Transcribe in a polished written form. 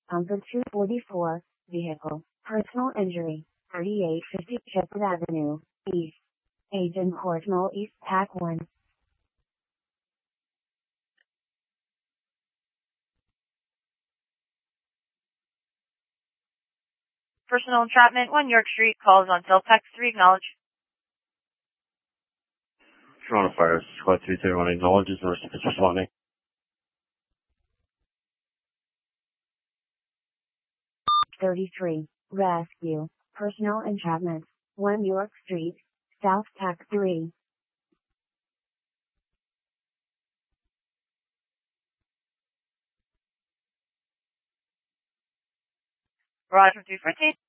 Uncle 244, vehicle, personal injury, 3850 Shepherd Avenue, East. Agent Hortonal East Pack 1. Personal entrapment, 1 York Street, calls on cell pack 3, acknowledge. Toronto Fire, Squad 331 acknowledges and is responding. 33, rescue, personal entrapment, 1 York Street, South Pack 3. Roger 214.